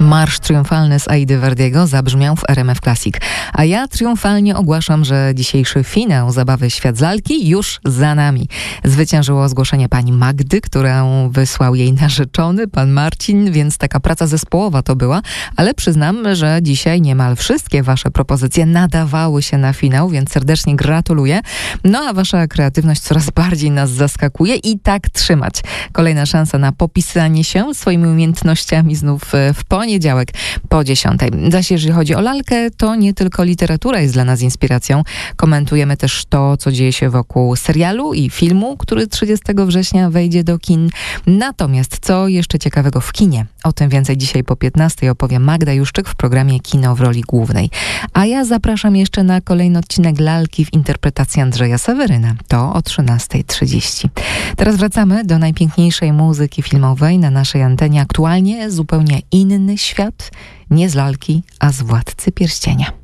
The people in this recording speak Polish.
Marsz triumfalny z Aidy Verdiego zabrzmiał w RMF Classic. A ja triumfalnie ogłaszam, że dzisiejszy finał zabawy Świat z lalki już za nami. Zwyciężyło zgłoszenie pani Magdy, którą wysłał jej narzeczony, pan Marcin, więc taka praca zespołowa to była. Ale przyznam, że dzisiaj niemal wszystkie wasze propozycje nadawały się na finał, więc serdecznie gratuluję. No a wasza kreatywność coraz bardziej nas zaskakuje i tak trzymać. Kolejna szansa na popisanie się swoimi umiejętnościami znów w poniedziałek po 10. Zaś jeżeli chodzi o lalkę, to nie tylko literatura jest dla nas inspiracją. Komentujemy też to, co dzieje się wokół serialu i filmu, który 30 września wejdzie do kin. Natomiast co jeszcze ciekawego w kinie? O tym więcej dzisiaj po 15 opowie Magda Juszczyk w programie Kino w roli głównej. A ja zapraszam jeszcze na kolejny odcinek Lalki w interpretacji Andrzeja Seweryna. To o 13:30. Teraz wracamy do najpiękniejszej muzyki filmowej na naszej antenie. Aktualnie zupełnie inny świat, nie z lalki, a z Władcy Pierścienia.